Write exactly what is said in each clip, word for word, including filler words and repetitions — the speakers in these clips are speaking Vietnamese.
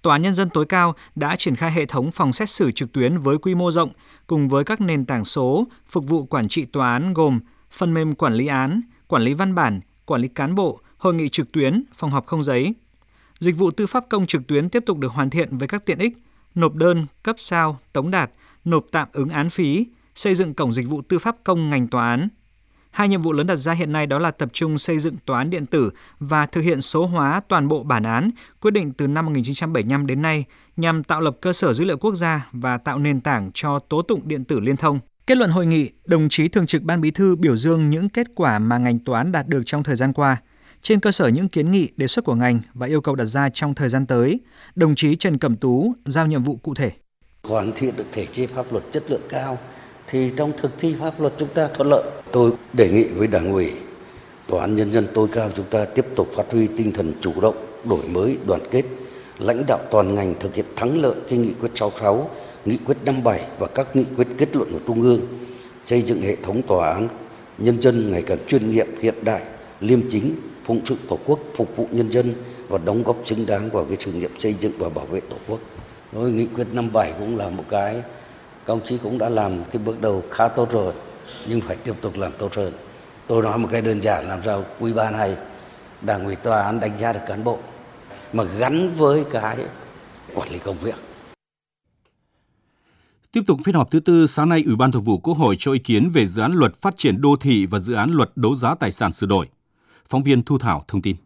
Tòa án Nhân dân tối cao đã triển khai hệ thống phòng xét xử trực tuyến với quy mô rộng cùng với các nền tảng số phục vụ quản trị tòa án gồm phần mềm quản lý án, quản lý văn bản, quản lý cán bộ, hội nghị trực tuyến, phòng họp không giấy. Dịch vụ tư pháp công trực tuyến tiếp tục được hoàn thiện với các tiện ích nộp đơn, cấp sao, tống đạt, nộp tạm ứng án phí, xây dựng cổng dịch vụ tư pháp công ngành tòa án. Hai nhiệm vụ lớn đặt ra hiện nay đó là tập trung xây dựng tòa án điện tử và thực hiện số hóa toàn bộ bản án quyết định từ năm một nghìn chín trăm bảy mươi lăm đến nay nhằm tạo lập cơ sở dữ liệu quốc gia và tạo nền tảng cho tố tụng điện tử liên thông. Kết luận hội nghị, đồng chí Thường trực Ban Bí thư biểu dương những kết quả mà ngành tòa án đạt được trong thời gian qua. Trên cơ sở những kiến nghị, đề xuất của ngành và yêu cầu đặt ra trong thời gian tới, đồng chí Trần Cẩm Tú giao nhiệm vụ cụ thể. Hoàn thiện được thể chế pháp luật chất lượng cao thì trong thực thi pháp luật chúng ta thuận lợi. Tôi đề nghị với Đảng ủy, Tòa án Nhân dân tối cao chúng ta tiếp tục phát huy tinh thần chủ động, đổi mới, đoàn kết, lãnh đạo toàn ngành thực hiện thắng lợi cái nghị quyết sáu mươi sáu, nghị quyết năm mươi bảy và các nghị quyết kết luận của Trung ương, xây dựng hệ thống tòa án nhân dân ngày càng chuyên nghiệp, hiện đại, liêm chính, phụng sự Tổ quốc, phục vụ nhân dân và đóng góp xứng đáng vào cái sự nghiệp xây dựng và bảo vệ Tổ quốc. Rồi, nghị quyết năm mươi bảy cũng là một cái các ông chí cũng đã làm cái bước đầu khá tốt rồi, nhưng phải tiếp tục làm tốt hơn. Tôi nói một cái đơn giản, làm sao quý ba này Đảng ủy tòa án đánh giá được cán bộ mà gắn với cái quản lý công việc. Tiếp tục phiên họp thứ tư, sáng nay Ủy ban Thường vụ Quốc hội cho ý kiến về dự án luật phát triển đô thị và dự án luật đấu giá tài sản sửa đổi. Phóng viên Thu Thảo thông tin.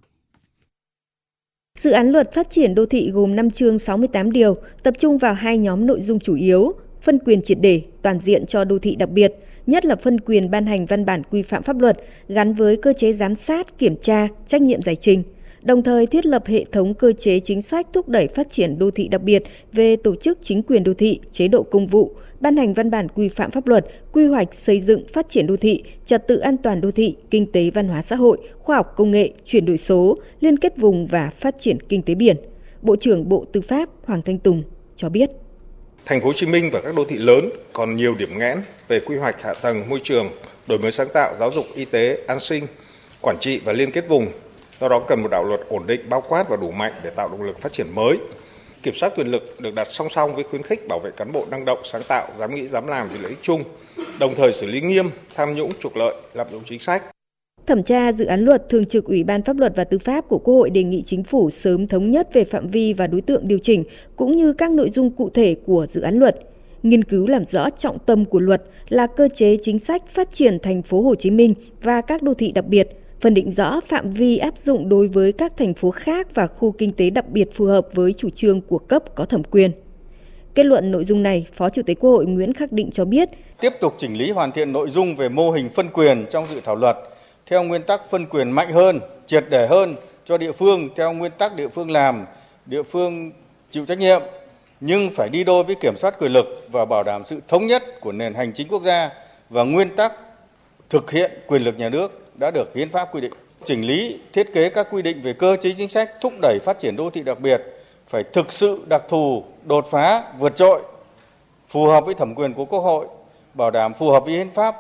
Dự án luật phát triển đô thị gồm năm chương sáu mươi tám điều, tập trung vào hai nhóm nội dung chủ yếu: phân quyền triệt để, toàn diện cho đô thị đặc biệt, nhất là phân quyền ban hành văn bản quy phạm pháp luật gắn với cơ chế giám sát, kiểm tra, trách nhiệm giải trình, đồng thời thiết lập hệ thống cơ chế chính sách thúc đẩy phát triển đô thị đặc biệt về tổ chức chính quyền đô thị, chế độ công vụ, ban hành văn bản quy phạm pháp luật, quy hoạch xây dựng phát triển đô thị, trật tự an toàn đô thị, kinh tế văn hóa xã hội, khoa học công nghệ, chuyển đổi số, liên kết vùng và phát triển kinh tế biển. Bộ trưởng Bộ Tư pháp Hoàng Thanh Tùng cho biết. Thành phố Hồ Chí Minh và các đô thị lớn còn nhiều điểm nghẽn về quy hoạch hạ tầng môi trường, đổi mới sáng tạo, giáo dục, y tế, an sinh, quản trị và liên kết vùng. Do đó cần một đạo luật ổn định, bao quát và đủ mạnh để tạo động lực phát triển mới. Kiểm soát quyền lực được đặt song song với khuyến khích bảo vệ cán bộ năng động, sáng tạo, dám nghĩ, dám làm vì lợi ích chung, đồng thời xử lý nghiêm tham nhũng, trục lợi, lạm dụng chính sách. Thẩm tra dự án luật, Thường trực Ủy ban Pháp luật và Tư pháp của Quốc hội đề nghị Chính phủ sớm thống nhất về phạm vi và đối tượng điều chỉnh cũng như các nội dung cụ thể của dự án luật. Nghiên cứu làm rõ trọng tâm của luật là cơ chế chính sách phát triển thành phố Hồ Chí Minh và các đô thị đặc biệt, phân định rõ phạm vi áp dụng đối với các thành phố khác và khu kinh tế đặc biệt phù hợp với chủ trương của cấp có thẩm quyền. Kết luận nội dung này, Phó Chủ tịch Quốc hội Nguyễn Khắc Định cho biết, tiếp tục chỉnh lý hoàn thiện nội dung về mô hình phân quyền trong dự thảo luật theo nguyên tắc phân quyền mạnh hơn, triệt để hơn cho địa phương theo nguyên tắc địa phương làm, địa phương chịu trách nhiệm, nhưng phải đi đôi với kiểm soát quyền lực và bảo đảm sự thống nhất của nền hành chính quốc gia và nguyên tắc thực hiện quyền lực nhà nước đã được hiến pháp quy định. Chỉnh lý thiết kế các quy định về cơ chế chính sách thúc đẩy phát triển đô thị đặc biệt phải thực sự đặc thù, đột phá, vượt trội, phù hợp với thẩm quyền của Quốc hội, bảo đảm phù hợp với hiến pháp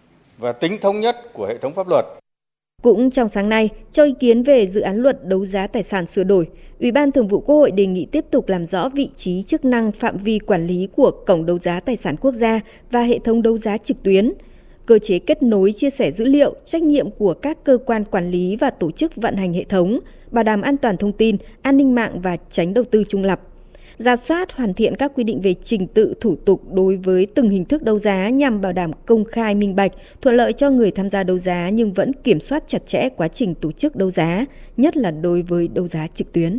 và tính thống nhất của hệ thống pháp luật. Cũng trong sáng nay, cho ý kiến về dự án luật đấu giá tài sản sửa đổi, Ủy ban Thường vụ Quốc hội đề nghị tiếp tục làm rõ vị trí, chức năng, phạm vi quản lý của Cổng đấu giá tài sản quốc gia và hệ thống đấu giá trực tuyến, cơ chế kết nối chia sẻ dữ liệu, trách nhiệm của các cơ quan quản lý và tổ chức vận hành hệ thống, bảo đảm an toàn thông tin, an ninh mạng và tránh đầu tư trung lập. Rà soát hoàn thiện các quy định về trình tự thủ tục đối với từng hình thức đấu giá nhằm bảo đảm công khai minh bạch, thuận lợi cho người tham gia đấu giá nhưng vẫn kiểm soát chặt chẽ quá trình tổ chức đấu giá, nhất là đối với đấu giá trực tuyến.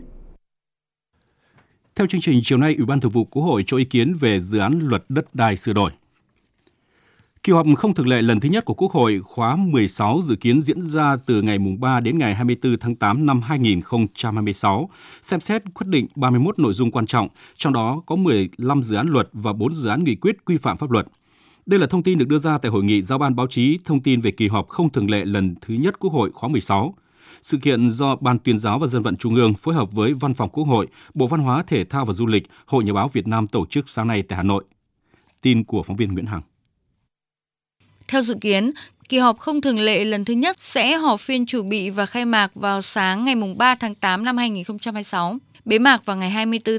Theo chương trình, chiều nay Ủy ban Thường vụ Quốc hội cho ý kiến về dự án luật đất đai sửa đổi. Kỳ họp không thường lệ lần thứ nhất của Quốc hội khóa mười sáu dự kiến diễn ra từ ngày ba đến ngày hai mươi tư tháng tám năm hai nghìn không trăm hai mươi sáu, xem xét quyết định ba mươi mốt nội dung quan trọng, trong đó có mười lăm dự án luật và bốn dự án nghị quyết quy phạm pháp luật. Đây là thông tin được đưa ra tại hội nghị giao ban báo chí thông tin về kỳ họp không thường lệ lần thứ nhất Quốc hội khóa mười sáu. Sự kiện do Ban Tuyên giáo và Dân vận Trung ương phối hợp với Văn phòng Quốc hội, Bộ Văn hóa, Thể thao và Du lịch, Hội Nhà báo Việt Nam tổ chức sáng nay tại Hà Nội. Tin của phóng viên Nguyễn Hằng. Theo dự kiến, kỳ họp không thường lệ lần thứ nhất sẽ họp phiên chủ bị và khai mạc vào sáng ngày ba tháng tám năm hai nghìn không trăm hai mươi sáu, bế mạc vào ngày hai mươi tư